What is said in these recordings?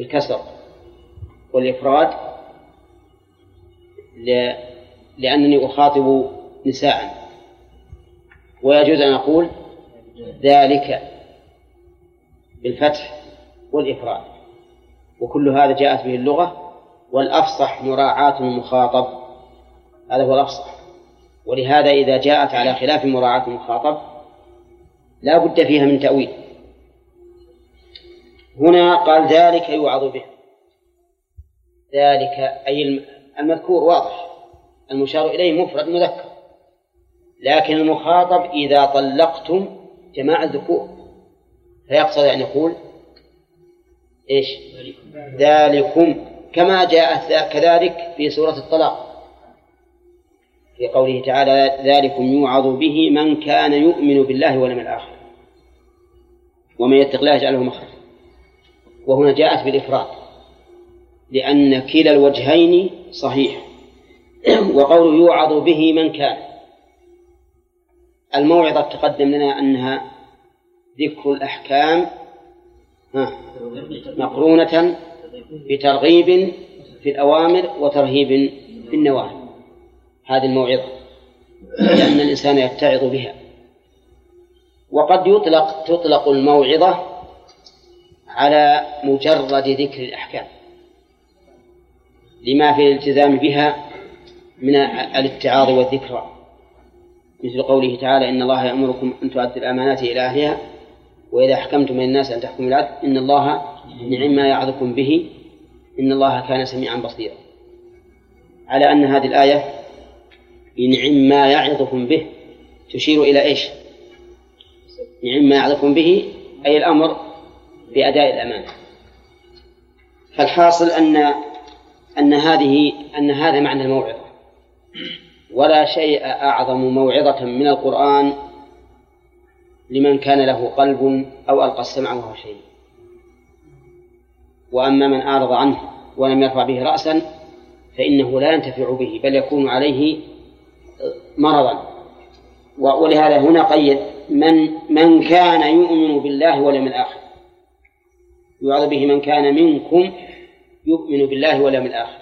بالكسر والإفراد لأنني أخاطب نساء، ويجوز أن أقول ذلك بالفتح والإفراد، وكل هذا جاءت به اللغة، والأفصح مراعاة المخاطب، هذا هو الأفصح. ولهذا إذا جاءت على خلاف مراعاة المخاطب لا بد فيها من تأويل. هنا قال ذلك يوعظ به، ذلك أي المذكور واضح، المشار إليه مفرد مذكر، لكن المخاطب إذا طلقتم جماعة الذكور فيقصد أن يقول إيش؟ ذلكم، كما جاء كذلك في سورة الطلاق في قوله تعالى ذلكم يوعظ به من كان يؤمن بالله واليوم الآخر ومن يتق الله يجعله مخرجا. وهنا جاءت بالإفراد لأن كلا الوجهين صحيح. وقوله يوعظ به من كان، الموعظة تقدم لنا أنها ذكر الأحكام مقرونة بترغيب في الأوامر وترهيب في النواهي، هذه الموعظة، لأن الإنسان يتعظ بها. وقد تطلق الموعظة على مجرد ذكر الأحكام لما في الالتزام بها من الاتعاظ والذكرى، مثل قوله تعالى إن الله يأمركم أن تؤدوا الأمانات إلى أهلها وإذا حكمتم من الناس أن تحكموا بالعدل إن الله نعم ما يعظكم به إن الله كان سميعا بصيرا، على أن هذه الآية نعم ما يعظكم به تشير إلى إيش؟ نعم ما يعظكم به أي الأمر بأداء الأمانة. فالحاصل أن هذا معنى الموعظة، ولا شيء أعظم موعظة من القرآن لمن كان له قلب أو ألقى السمع وهو شيء. وأما من أعرض عنه ولم يرفع به رأسا فإنه لا ينتفع به بل يكون عليه مرضا. ولهذا هنا قيد من كان يؤمن بالله واليوم الآخر، يوعظ به من كان منكم يؤمن بالله واليوم الآخر،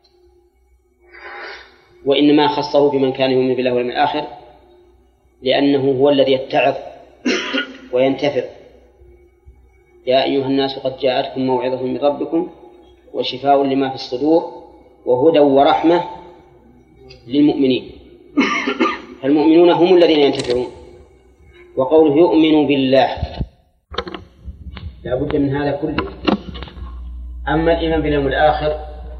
وإنما خصه بمن كان يؤمن بالله واليوم الآخر لأنه هو الذي يتعظ وينتفع. يا أيها الناس قد جاءتكم موعظة من ربكم وشفاء لما في الصدور وهدى ورحمة للمؤمنين، فالمؤمنون هم الذين ينتفعون. وقوله يؤمن بالله لا بد من هذا كله. أما الإيمان باليوم الآخر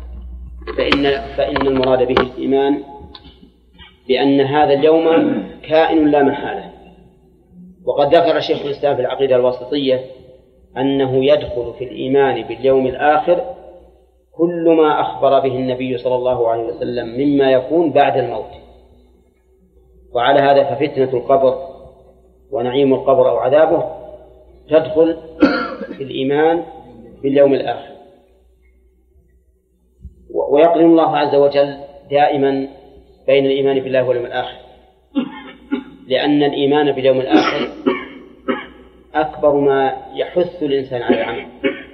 فإن المراد به الإيمان بأن هذا اليوم كائن لا محالة. وقد ذكر شيخ الإسلام في العقيدة الواسطية أنه يدخل في الإيمان باليوم الآخر كل ما أخبر به النبي صلى الله عليه وسلم مما يكون بعد الموت. وعلى هذا ففتنة القبر ونعيم القبر أو عذابه تدخل في الإيمان باليوم الآخر. ويقرن الله عز وجل دائما بين الإيمان بالله واليوم الآخر، لأن الإيمان باليوم الآخر أكبر ما يحث الإنسان على العمل،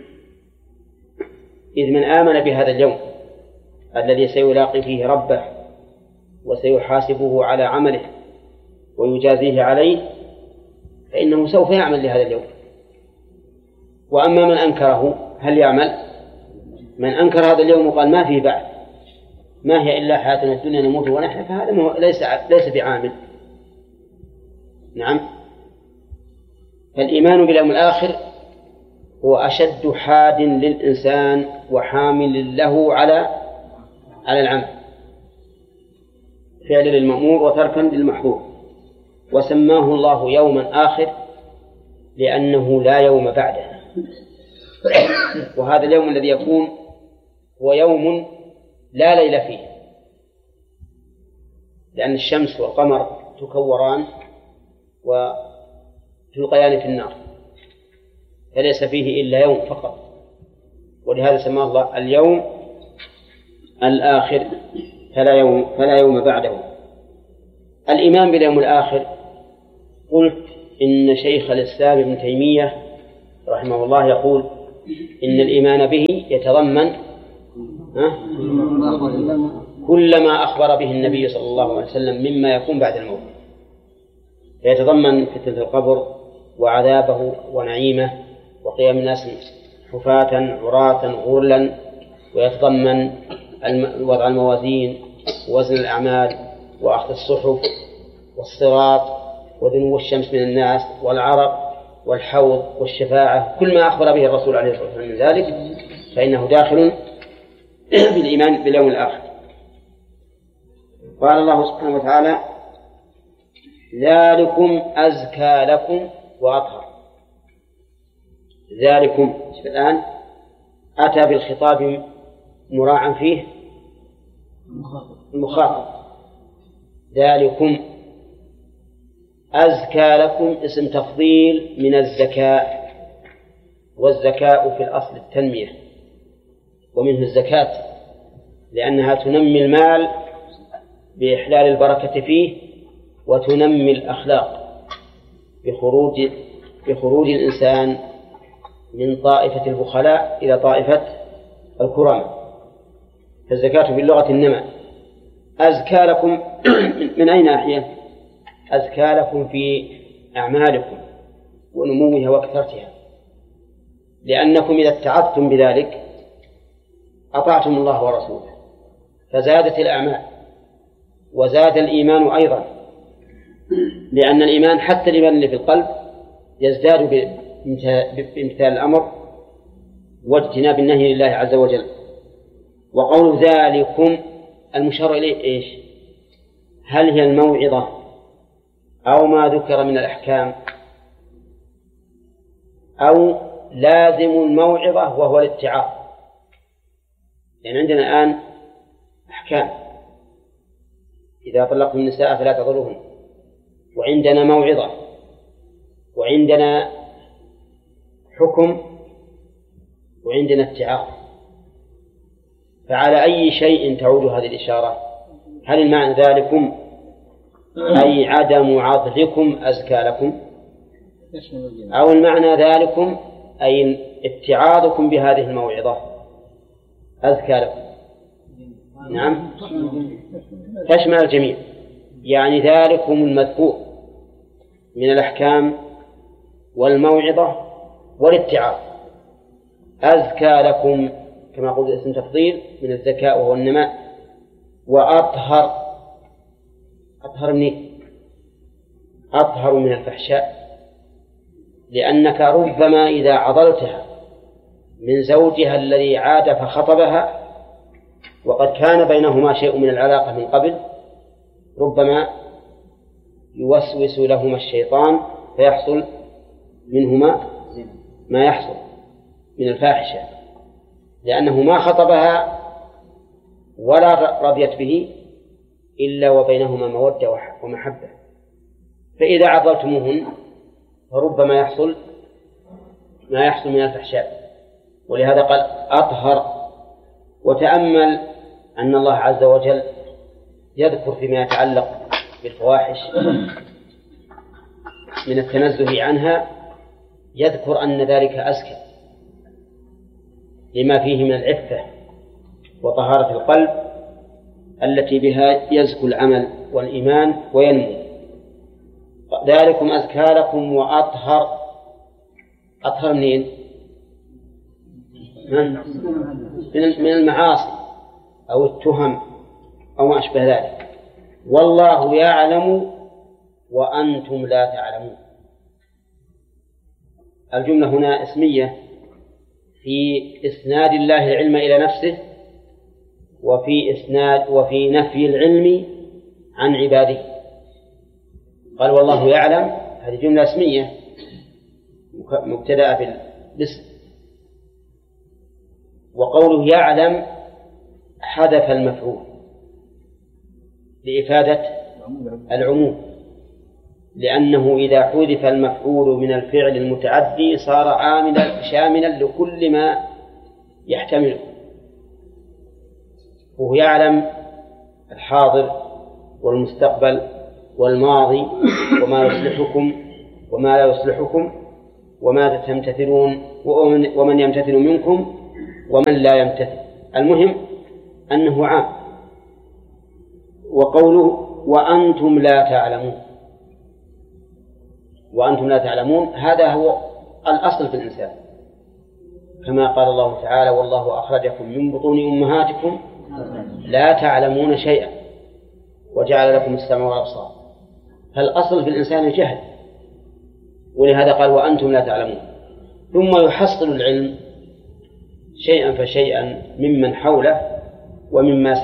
إذ من آمن بهذا اليوم الذي سيلاقي فيه ربه وسيحاسبه على عمله ويجازيه عليه فإنه سوف يعمل لهذا اليوم. وأما من أنكره هل يعمل؟ من أنكر هذا اليوم وقال ما فيه بعد، ما هي إلا حياتنا الدنيا نموت ونحيا، فهذا ليس بعامل. نعم. فالإيمان باليوم الآخر هو أشد حاد للإنسان وحامل له على العمل، فعل للمأمور وتركا للمحظور. وسماه الله يوما آخر لأنه لا يوم بعده، وهذا اليوم الذي يكون هو يوم لا ليل فيه، لأن الشمس والقمر تكوران وتلقيان في النار، فليس فيه إلا يوم فقط، ولهذا سماه الله اليوم الآخر فلا يوم بعده. الإيمان باليوم الآخر قلت إن شيخ الإسلام ابن تيمية رحمه الله يقول إن الإيمان به يتضمن كل ما أخبر به النبي صلى الله عليه وسلم مما يكون بعد الموت، فيتضمن فتنة القبر وعذابه ونعيمه وقيام الناس حفاة عراة غرلا، ويتضمن وضع الموازين ووزن الأعمال وأخذ الصحف والصراط ودنو الشمس من الناس والعرق والحوض والشفاعة، كل ما أخبر به الرسول عليه الصلاة والسلام من ذلك فإنه داخل بالإيمان باليوم الآخر. قال الله سبحانه وتعالى: ذلكم أزكى لكم وأطهر. ذلكم الآن أتى بالخطاب مراعا فيه المخاطب. ذلكم أزكى لكم اسم تفضيل من الزكاء، والزكاء في الأصل التنمية، ومنه الزكاة لأنها تنمي المال بإحلال البركة فيه، وتنمي الأخلاق بخروج الإنسان من طائفة البخلاء إلى طائفة الكرماء. فالزكاة باللغة النمى. أزكى لكم من أين أحيا؟ أزكى لكم في أعمالكم ونموها وكثرتها، لأنكم إذا اتعظتم بذلك أطعتم الله ورسوله فزادت الأعمال وزاد الإيمان أيضا، لأن الإيمان حتى الإيمان اللي في القلب يزداد بامتثال الأمر واجتناب النهي لله عز وجل. وقول ذلكم المشار إليه إيش؟ هل هي الموعظة أو ما ذكر من الأحكام، أو لازم الموعظة وهو الاتعاظ؟ يعني عندنا الآن أحكام: إذا طلقتم النساء فلا تضرهن، وعندنا موعظة، وعندنا حكم، وعندنا اتعاظ. فعلى أي شيء تعود هذه الإشارة؟ هل المعنى ذلكم أي عدم عضلكم أزكى لكم، أو المعنى ذلكم أي اتعاظكم بهذه الموعظة أزكى لكم؟ نعم، تشمل الجميع. يعني ذلكم المذكور من الأحكام والموعظة والاتعاظ أزكى لكم، كما قلت اسم تفضيل من الزكاء وهو النماء. وأطهر، أطهر منه أطهر من الفحشاء، لأنك ربما إذا عضلتها من زوجها الذي عاد فخطبها وقد كان بينهما شيء من العلاقة من قبل، ربما يوسوس لهما الشيطان فيحصل منهما ما يحصل من الفاحشة، لأنه ما خطبها ولا رضيت به إلا وبينهما مودة ومحبة. فإذا عضلتموهن فربما يحصل ما يحصل من الفحشاء، ولهذا قال أطهر. وتأمل أن الله عز وجل يذكر فيما يتعلق بالفواحش من التنزه عنها، يذكر أن ذلك أزكى لما فيه من العفة وطهارة القلب التي بها يزكو العمل والإيمان وينمو. ذلكم أزكى لكم وأطهر. أطهر منين؟ من المعاصي أو التهم أو ما أشبه ذلك. والله يعلم وأنتم لا تعلمون. الجملة هنا اسمية في إسناد الله العلم إلى نفسه، وفي نفي العلم عن عباده. قال والله يعلم، هذه جملة اسمية مبتدأة بالاسم، وقوله يعلم حذف المفعول لإفادة العموم، لأنه إذا حذف المفعول من الفعل المتعدي صار عاملا شاملا لكل ما يحتمله. وهو يعلم الحاضر والمستقبل والماضي وما يصلحكم وما لا يصلحكم، وما تمتثلون ومن يمتثل منكم ومن لا يمتثل. المهم أنه عام. وقوله وأنتم لا تعلمون، وأنتم لا تعلمون هذا هو الأصل في الإنسان، كما قال الله تعالى والله أخرجكم من بطون أمهاتكم لا تعلمون شيئا وجعل لكم السمع والأبصار. فالأصل في الإنسان الجهل، ولهذا قال وأنتم لا تعلمون. ثم يحصل العلم شيئا فشيئا ممن حوله ومما